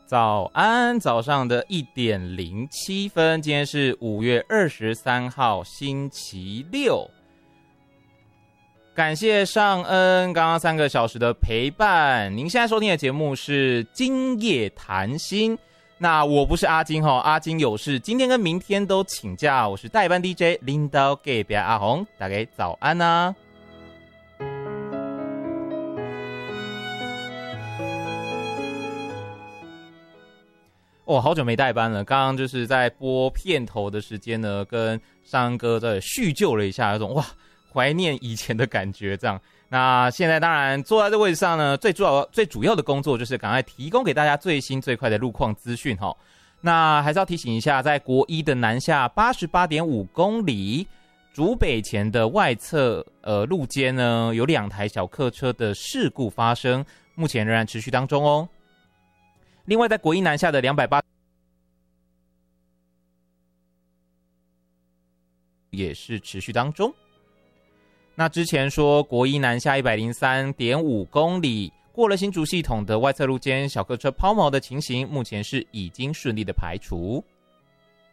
早安，早上的1:07，今天是5月23号，星期六。感谢尚恩刚刚3个小时的陪伴。您现在收听的节目是今夜谈心。那我不是阿金齁，阿金有事，今天跟明天都请假。我是代班 DJ 领导隔壁阿红，大家早安啊。好久没代班了。刚刚就是在播片头的时间呢，跟尚恩哥在叙旧了一下，有种怀念以前的感觉这样。那现在当然坐在这位置上呢，最主要的工作就是赶快提供给大家最新最快的路况资讯齁。那还是要提醒一下，在国一的南下 88.5 公里竹北前的外侧路肩呢，有2台小客车的事故发生，目前仍然持续当中哦。另外在国一南下的280也是持续当中。那之前说国一南下 103.5 公里过了新竹系统的外侧路肩小客车抛锚的情形，目前是已经顺利的排除。